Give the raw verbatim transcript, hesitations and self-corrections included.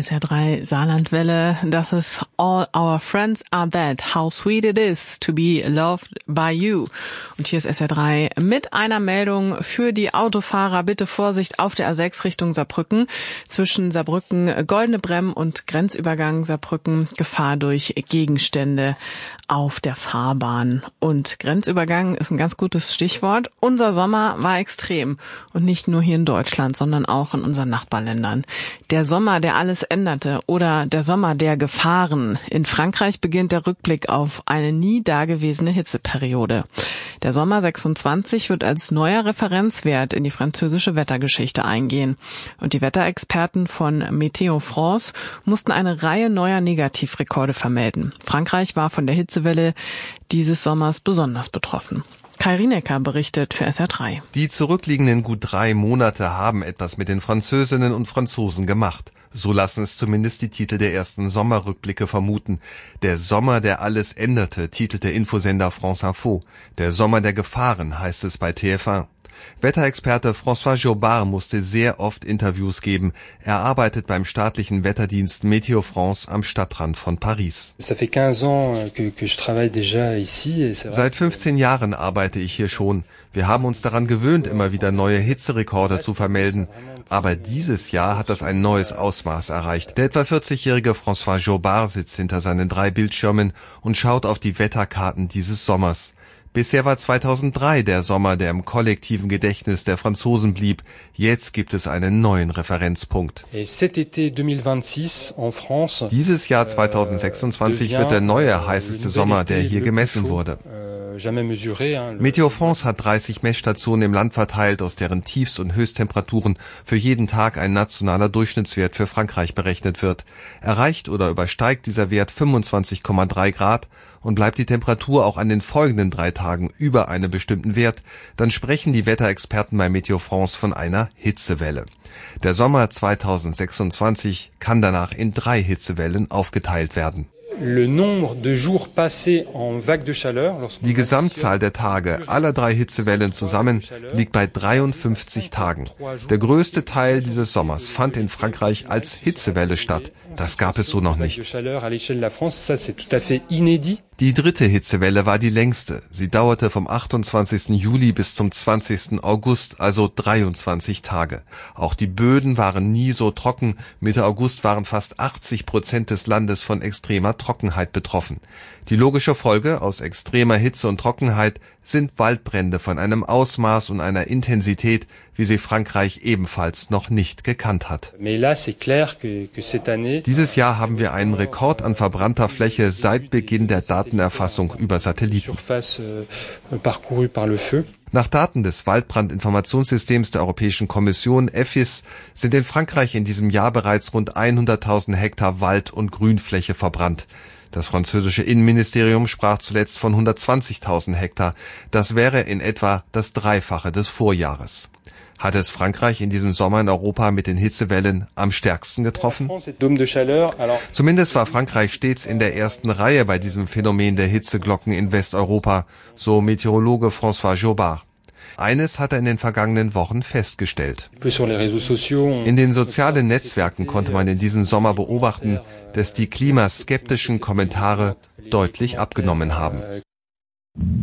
S R drei Saarlandwelle, das ist All Our Friends Are Dead, How Sweet It Is to Be Loved by You. Und hier ist S R drei mit einer Meldung für die Autofahrer. Bitte Vorsicht auf der A sechs Richtung Saarbrücken. Zwischen Saarbrücken, Goldene Bremm und Grenzübergang Saarbrücken Gefahr durch Gegenstände auf der Fahrbahn. Und Grenzübergang ist ein ganz gutes Stichwort. Unser Sommer war extrem. Und nicht nur hier in Deutschland, sondern auch in unseren Nachbarländern. Der Sommer, der alles änderte, oder der Sommer der Gefahren. In Frankreich beginnt der Rückblick auf eine nie dagewesene Hitzeperiode. Der Sommer sechsundzwanzig wird als neuer Referenzwert in die französische Wettergeschichte eingehen. Und die Wetterexperten von Météo France mussten eine Reihe neuer Negativrekorde vermelden. Frankreich war von der Hitzewelle dieses Sommers besonders betroffen. Kai Rienecker berichtet für S R drei. Die zurückliegenden gut drei Monate haben etwas mit den Französinnen und Franzosen gemacht. So lassen es zumindest die Titel der ersten Sommerrückblicke vermuten. Der Sommer, der alles änderte, titelt der Infosender France Info. Der Sommer der Gefahren, heißt es bei T F eins. Wetterexperte François Jobard musste sehr oft Interviews geben. Er arbeitet beim staatlichen Wetterdienst Météo France am Stadtrand von Paris. Seit fünfzehn Jahren arbeite ich hier schon. Wir haben uns daran gewöhnt, immer wieder neue Hitzerekorde zu vermelden. Aber dieses Jahr hat das ein neues Ausmaß erreicht. Der etwa vierzigjährige François Jobard sitzt hinter seinen drei Bildschirmen und schaut auf die Wetterkarten dieses Sommers. Bisher war zweitausenddrei der Sommer, der im kollektiven Gedächtnis der Franzosen blieb. Jetzt gibt es einen neuen Referenzpunkt. Dieses Jahr zweitausendsechsundzwanzig wird der neue heißeste Sommer, der hier gemessen wurde. Météo France hat dreißig Messstationen im Land verteilt, aus deren Tiefst- und Höchsttemperaturen für jeden Tag ein nationaler Durchschnittswert für Frankreich berechnet wird. Erreicht oder übersteigt dieser Wert fünfundzwanzig Komma drei Grad und bleibt die Temperatur auch an den folgenden drei Tagen über einem bestimmten Wert, dann sprechen die Wetterexperten bei Météo France von einer Hitzewelle. Der Sommer zweitausendsechsundzwanzig kann danach in drei Hitzewellen aufgeteilt werden. Die Gesamtzahl der Tage aller drei Hitzewellen zusammen liegt bei dreiundfünfzig Tagen. Der größte Teil dieses Sommers fand in Frankreich als Hitzewelle statt. Das gab es so noch nicht. Die dritte Hitzewelle war die längste. Sie dauerte vom achtundzwanzigsten Juli bis zum zwanzigsten August, also dreiundzwanzig Tage. Auch die Böden waren nie so trocken. Mitte August waren fast achtzig Prozent des Landes von extremer Trockenheit betroffen. Die logische Folge aus extremer Hitze und Trockenheit sind Waldbrände von einem Ausmaß und einer Intensität, wie sie Frankreich ebenfalls noch nicht gekannt hat. Dieses Jahr haben wir einen Rekord an verbrannter Fläche seit Beginn der Datenerfassung über Satelliten. Nach Daten des Waldbrandinformationssystems der Europäischen Kommission E F I S sind in Frankreich in diesem Jahr bereits rund hunderttausend Hektar Wald- und Grünfläche verbrannt. Das französische Innenministerium sprach zuletzt von hundertzwanzigtausend Hektar. Das wäre in etwa das Dreifache des Vorjahres. Hat es Frankreich in diesem Sommer in Europa mit den Hitzewellen am stärksten getroffen? Zumindest war Frankreich stets in der ersten Reihe bei diesem Phänomen der Hitzeglocken in Westeuropa, so Meteorologe François Jobard. Eines hat er in den vergangenen Wochen festgestellt. In den sozialen Netzwerken konnte man in diesem Sommer beobachten, dass die klimaskeptischen Kommentare deutlich abgenommen haben.